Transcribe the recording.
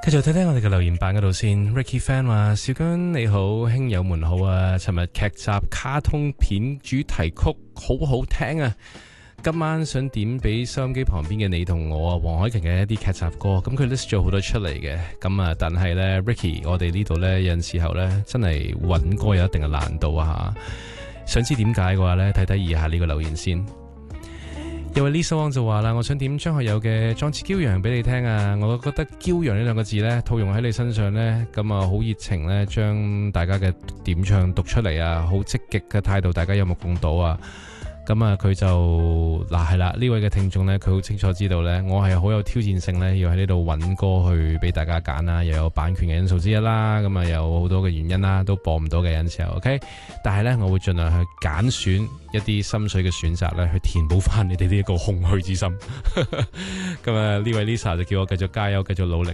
繼續睇睇我哋嘅留言板嗰度先。Ricky Fan 話：小娟你好，兄友們好啊！尋日劇集卡通片主題曲好好聽啊！今晚想點俾收音機旁邊嘅你同我啊，黃凱芹嘅一啲劇集歌，咁佢 list 咗好多出嚟嘅，咁啊，但係呢 Ricky，我哋呢度呢，有陣時候呢，真係揾歌有一定嘅難度啊吓，想知點解嘅話呢，睇睇以下呢個留言先。有位 Lisa Wong 就話啦，我想點張學友嘅《壯志驕陽》俾你聽啊！我覺得驕陽呢兩個字呢，套用喺你身上呢，咁啊好熱情呢，將大家嘅點唱讀出嚟啊，好積極嘅態度，大家有目共睹啊！咁啊，佢就係啦，呢位嘅聽眾呢，佢好清楚知道呢，我係好有挑戰性呢，要喺呢度揾歌去俾大家揀啦，又有版權嘅因素之一啦，咁啊有好多嘅原因啦，都播唔到嘅有陣時候 ，OK， 但係呢，我會盡量去揀選一啲心水嘅選擇呢，去填補翻你哋呢一個空虛之心。咁啊，呢位 Lisa 就叫我繼續加油，繼續努力。